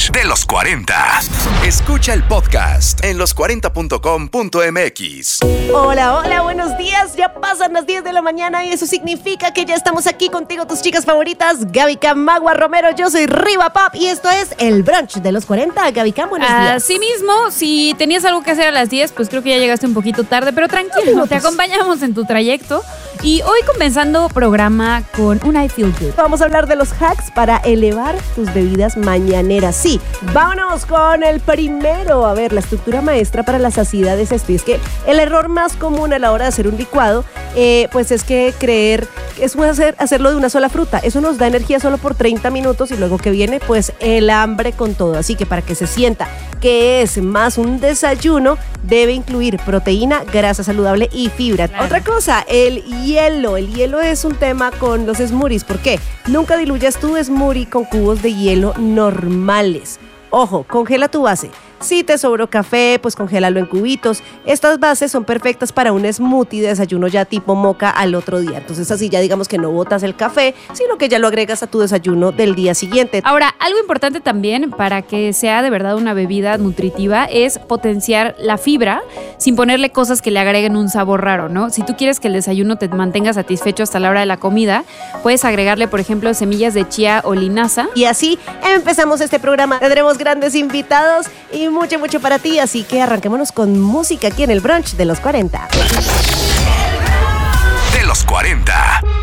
brunch de los 40. Escucha el podcast en los40.com.mx. Hola, buenos días. Ya pasan las 10 de la mañana y eso significa que ya estamos aquí contigo, tus chicas favoritas, Gaby Cam, Magua Romero. Yo soy Riva Pop y esto es el brunch de los 40. Gaby Cam, buenos días. Así mismo, si tenías algo que hacer a las 10, pues creo que ya llegaste un poquito tarde, pero tranquilo, te acompañamos en tu trayecto. Y hoy comenzando programa con un I Feel Good. Vamos a hablar de los hacks para elevar tus bebidas mañaneras. Sí, vámonos con el primero. A ver, la estructura maestra para la saciedad es esto. Y es que el error más común a la hora de hacer un licuado, pues es que creer que es hacerlo de una sola fruta. Eso nos da energía solo por 30 minutos y luego que viene, pues el hambre con todo. Así que para que se sienta que es más un desayuno, debe incluir proteína, grasa saludable y fibra. Claro. Otra cosa, el hielo. El hielo es un tema con los smoothies. ¿Por qué? Nunca diluyas tu smoothie con cubos de hielo normales. Ojo, congela tu base. Si te sobró café, pues congélalo en cubitos. Estas bases son perfectas para un smoothie de desayuno ya tipo moca al otro día. Entonces así ya digamos que no botas el café, sino que ya lo agregas a tu desayuno del día siguiente. Ahora, algo importante también para que sea de verdad una bebida nutritiva es potenciar la fibra sin ponerle cosas que le agreguen un sabor raro, ¿no? Si tú quieres que el desayuno te mantenga satisfecho hasta la hora de la comida, puedes agregarle, por ejemplo, semillas de chía o linaza. Y así empezamos este programa. Tendremos grandes invitados y mucho para ti, así que arranquémonos con música aquí en el brunch de los 40. De los 40.